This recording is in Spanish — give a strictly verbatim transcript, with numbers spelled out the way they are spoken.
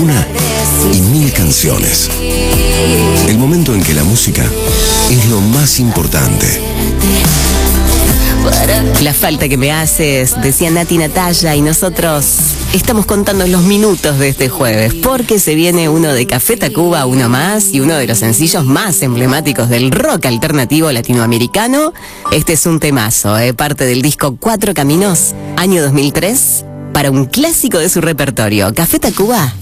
una y mil canciones. El momento en que la música es lo más importante. La falta que me haces, decía Nati Natalia, y nosotros estamos contando los minutos de este jueves, porque se viene uno de Café Tacuba, uno más, y uno de los sencillos más emblemáticos del rock alternativo latinoamericano. Este es un temazo, ¿eh? Parte del disco Cuatro Caminos, año dos mil tres, para un clásico de su repertorio, Café Tacuba